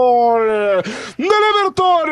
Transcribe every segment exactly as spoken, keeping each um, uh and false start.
del Everton.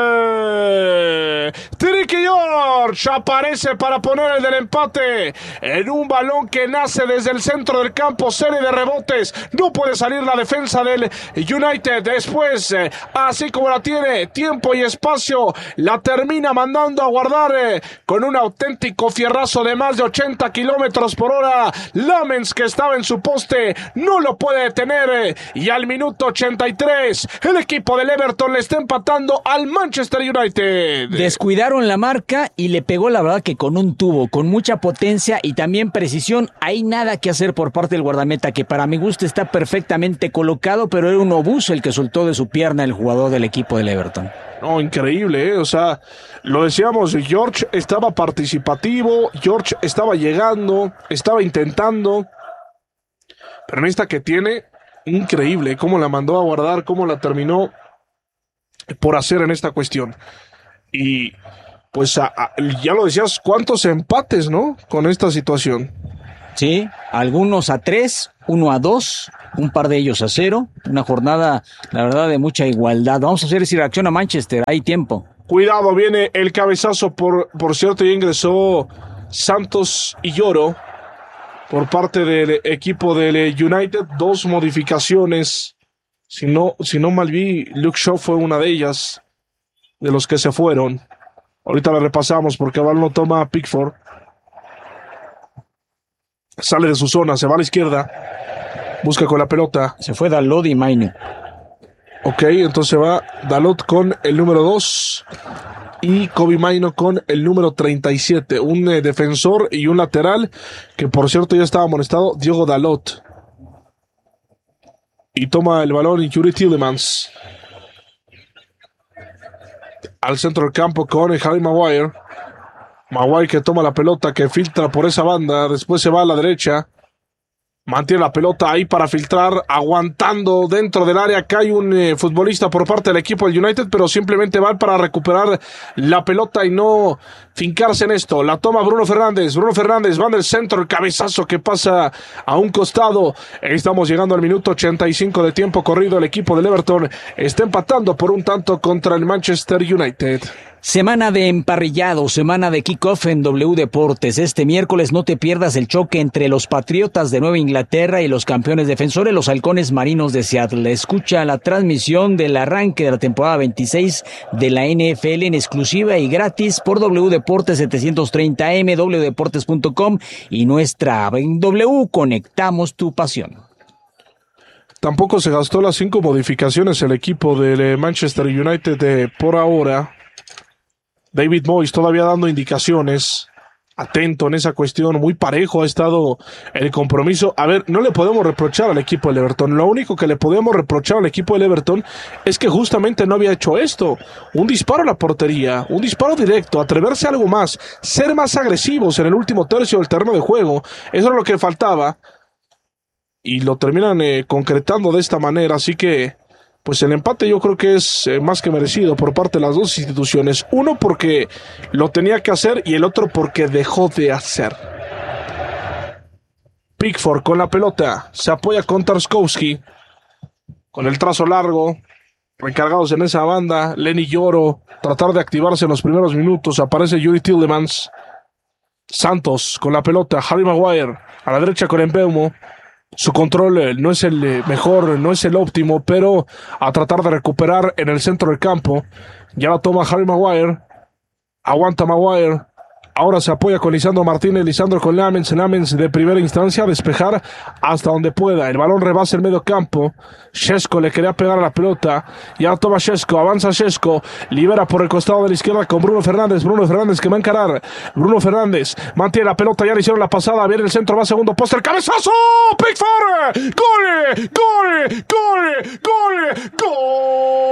Tricky George aparece para poner el del empate en un balón que nace desde el centro del campo, serie de rebotes, no puede salir la defensa del United. Después, así como la tiene, tiempo y espacio, la termina mandando a guardar eh, con un auténtico fierrazo de más de ochenta kilómetros por hora. Lamens, que estaba en su poste, no lo puede detener eh, y al minuto ochenta y tres el equipo del Everton le está empatando al Manchester United. Descuidaron la marca y le pegó, la verdad, que con un tubo, con mucha potencia y también precisión. Hay nada que hacer por parte del guardameta, que para mi gusto está perfectamente colocado, pero era un obús el que soltó de su pierna el jugador del equipo del Everton. No, increíble, ¿eh? O sea, lo decíamos, George estaba participativo, George estaba llegando, estaba intentando, pero en esta que tiene, increíble, cómo la mandó a guardar, cómo la terminó por hacer en esta cuestión. Y pues a, a, ya lo decías, cuántos empates, ¿no? Con esta situación. Sí, algunos a tres, uno a dos, un par de ellos a cero. Una jornada, la verdad, de mucha igualdad. Vamos a ver si reacciona Manchester, hay tiempo. Cuidado, viene el cabezazo, por, por cierto, ya ingresó Santos y Lloro por parte del equipo del United. Dos modificaciones, si no, si no mal vi, Luke Shaw fue una de ellas, de los que se fueron. Ahorita la repasamos porque Val no toma a Pickford. Sale de su zona, se va a la izquierda, busca con la pelota. Se fue Dalot y Maino. Ok, entonces va Dalot con el número dos y Kobbie Mainoo con el número treinta y siete. Un eh, defensor y un lateral que, por cierto, ya estaba amonestado, Diogo Dalot. Y toma el balón y Youri Tielemans. Al centro del campo con Harry Maguire. Maguire que toma la pelota, que filtra por esa banda, después se va a la derecha, mantiene la pelota ahí para filtrar, aguantando dentro del área. Acá hay un eh, futbolista por parte del equipo del United, pero simplemente va para recuperar la pelota y no fincarse en esto. La toma Bruno Fernández, Bruno Fernández va en el centro, el cabezazo que pasa a un costado. Estamos llegando al minuto ochenta y cinco de tiempo corrido. El equipo del Everton está empatando por un tanto contra el Manchester United. Semana de emparrillado, semana de kickoff en W Deportes. Este miércoles no te pierdas el choque entre los Patriotas de Nueva Inglaterra y los campeones defensores, los Halcones Marinos de Seattle. Escucha la transmisión del arranque de la temporada veintiséis de la N F L en exclusiva y gratis por W Deportes setecientos treinta A M, w deportes punto com y nuestra app en W. Conectamos tu pasión. Tampoco se gastó las cinco modificaciones el equipo del Manchester United de, por ahora. David Moyes todavía dando indicaciones, atento en esa cuestión, muy parejo ha estado el compromiso. A ver, no le podemos reprochar al equipo del Everton, lo único que le podemos reprochar al equipo del Everton es que justamente no había hecho esto, un disparo a la portería, un disparo directo, atreverse a algo más, ser más agresivos en el último tercio del terreno de juego. Eso era lo que faltaba y lo terminan eh, concretando de esta manera, así que pues el empate yo creo que es eh, más que merecido por parte de las dos instituciones. Uno porque lo tenía que hacer y el otro porque dejó de hacer. Pickford con la pelota, se apoya con Tarkowski, con el trazo largo, recargados en esa banda, Lenny Yoro, tratar de activarse en los primeros minutos, aparece Youri Tielemans, Santos con la pelota, Harry Maguire, a la derecha con Mbeumo. Su control no es el mejor, no es el óptimo, pero a tratar de recuperar en el centro del campo. Ya la toma Harry Maguire. Aguanta Maguire. Ahora se apoya con Lisandro Martínez. Lisandro con Lamens. Lamens de primera instancia. Despejar hasta donde pueda. El balón rebasa el medio campo. Šeško le quería pegar a la pelota. Ya la toma Šeško. Avanza Šeško. Libera por el costado de la izquierda con Bruno Fernández. Bruno Fernández que va a encarar. Bruno Fernández mantiene la pelota. Ya le hicieron la pasada. Viene el centro. Va segundo poste. El cabezazo. Pickford. ¡Gol! ¡Gol! ¡Gol! ¡Gol! ¡Gol!